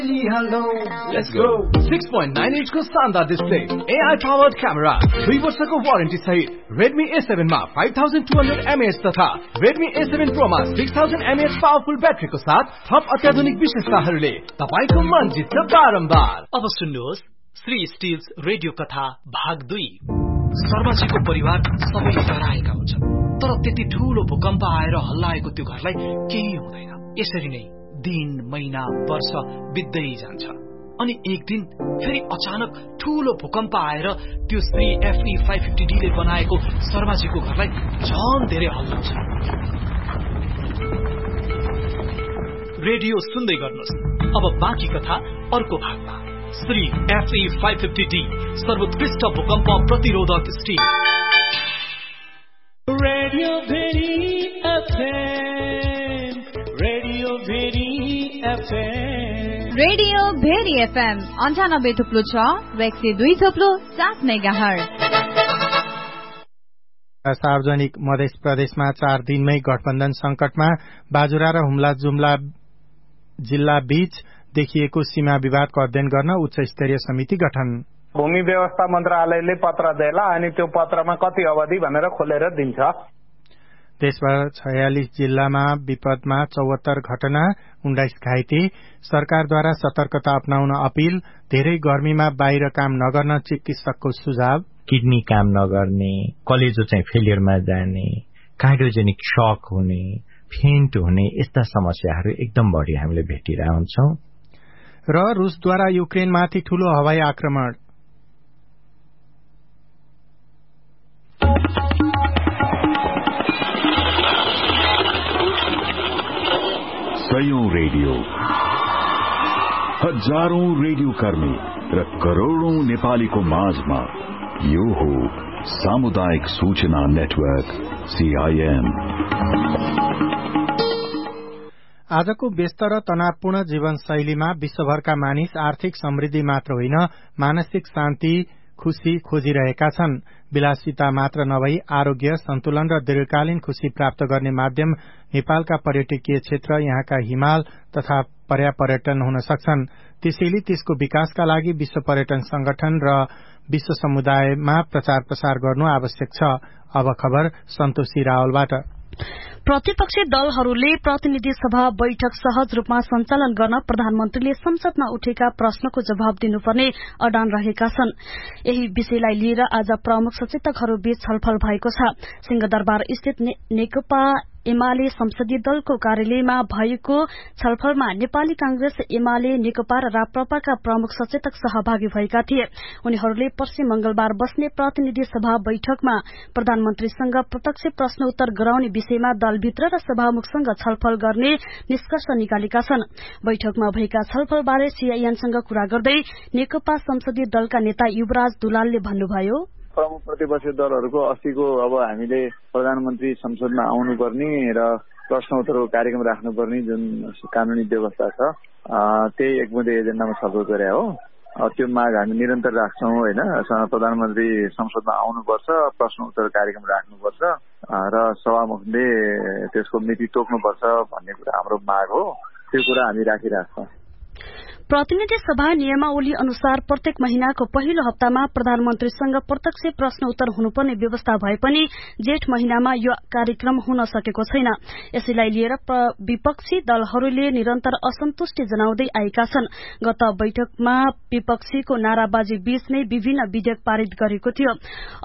Hello, let's go. 6.9 inch को शानदार display, AI powered camera, 3 वर्षको वारेन्टी सहित Redmi A7 मा 5200 mAh तथा Redmi A7 Pro मा 6000 mAh पावरफुल ब्याट्रीको साथ थप अत्याधुनिक विशेषताहरूले तपाईको मन जित्छ बारम्बार। अब सुन्नुहोस् श्री स्टिल्स रेडियो कथा भाग 2। सर्वजीको परिवार सबैले डराएका हुन्छन्, तर त्यति ठूलो भूकम्प आएर हल्लाएको त्यो घरलाई केही हुँदैन। यसरी नै दिन महिना वर्ष बित्दै जान्छ अनि एक दिन फेरि अचानक ठूलो भूकम्प आएर त्यो श्री FE 550D ले बनाएको शर्माजीको घरलाई झन धेरै हल्लाउँछ। रेडियो सुन्दै गर्नुहोस्। अब बाँकी कथा अर्को भागमा। श्री FE 550D सर्वोत्कृष्ट भूकम्प प्रतिरोधक still. Radio very FM, radio very FM, radio very FM 98.6 व 102.7 मेगाहर्ज। सार्वजनिक मध्य प्रदेशमा 4 दिनमै गठबन्धन संकटमा बाजुरा र हुम्ला जुम्ला जिल्ला बीच देखिएको सीमा विवादको अध्ययन गर्न उच्च स्तरीय समिति गठन। भूमि व्यवस्था मन्त्रालयले पत्र देला अनि त्यो पत्रमा कति अवधि भनेर खोलेर दिन्छ। देशभर 46 जिल्लामा विपदमा 74 घटना, 19 घाइते। सरकारद्वारा सतर्कता अपनाउन अपील। धेरै गर्मीमा बाहिर काम नगर्न चिकित्सकको सुझाव। किडनी काम नगर्ने, कलेजो चाहिँ फेलियरमा जाने, कार्डियोजेनिक शक हुने, फेन्ट हुने, यस्ता समस्याहरू एकदम बढी हामीले भेटिरहेका हुन्छौं। र रुसद्वारा युक्रेनमाथि ठूलो हवाई आक्रमण। सयौं रेडियो, हजारौं रेडियो कर्मी र करोड़ौं नेपालीको माझमा यो हो सामुदायिक सूचना नेटवर्क CIN। आजको व्यस्त र तनावपूर्ण जीवनशैलीमा विश्वभरका मानिस आर्थिक समृद्धि मात्र होइन, मानसिक शान्ति खुशी खोजिरहेका छन्। विलासिता मात्र नभई आरोग्य, सन्तुलन र दीर्घकालीन खुशी प्राप्त गर्ने माध्यम नेपालका पर्यटकीय क्षेत्र, यहाँका हिमाल तथा पर्यापर्यटन हुन सक्छन्। त्यसैले त्यसको विकासका लागि विश्व पर्यटन संगठन र विश्व समुदायमा प्रचार प्रसार गर्नु आवश्यक छ। अब खबर सन्तोषी रावलबाट। प्रतिपक्षी दलहरूले प्रतिनिधि सभा बैठक सहज रूपमा सञ्चालन गर्न प्रधानमन्त्रीले संसदमा उठेका प्रश्नको जवाब दिनुपर्ने अडान रहेका छन्। यही विषयलाई लिएर आज प्रमुख सचेतकहरूबीच छलफल भएको छ। सिंहदरबार स्थित नेकपा एमाले संसदीय दलको कार्यालयमा भएको छलफलमा नेपाली कांग्रेस, एमाले, नेकपा र राप्रपाका प्रमुख सचेतक सहभागी भएका थिए। उनीहरूले पर्सि मंगलबार बस्ने प्रतिनिधि सभा बैठकमा प्रधानमन्त्रीसँग प्रत्यक्ष प्रश्न उत्तर गराउने विषयमा दलभित्र र सभामुखसँग छलफल गर्ने निष्कर्ष निकालेका छन्। बैठकमा भएका छलफलबारे CINसँग कुरा गर्दै नेकपा संसदीय दलका नेता युवराज दुलालले भन्नुभयो, प्रमुख प्रतिपक्षी दलहरूको अस्तिको अब हामीले प्रधानमन्त्री संसदमा आउनुपर्ने र प्रश्न उत्तरको कार्यक्रम राख्नुपर्ने जुन कानूनी व्यवस्था छ, त्यही एकमुदे एजेन्डामा छलफल गरे हो। त्यो माग हामी निरन्तर राख्छौं होइन। प्रधानमन्त्री संसदमा आउनुपर्छ, प्रश्न उत्तर कार्यक्रम राख्नुपर्छ र सभामुखले त्यसको मिति तोक्नुपर्छ भन्ने कुरा हाम्रो माग हो। त्यो कुरा हामी राखिराख्छौं। प्रतिनिधि सभा नियमावली अनुसार प्रत्येक महिनाको पहिलो हप्तामा प्रधानमन्त्रीसँग प्रत्यक्ष प्रश्न उत्तर हुनुपर्ने व्यवस्था भए पनि जेठ महिनामा यो कार्यक्रम हुन सकेको छैन। यसैलाई लिएर विपक्षी दलहरूले निरन्तर असन्तुष्टि जनाउँदै आएका छन्। गत बैठकमा विपक्षीको नाराबाजी बीच नै विभिन्न विधेयक पारित गरेको थियो।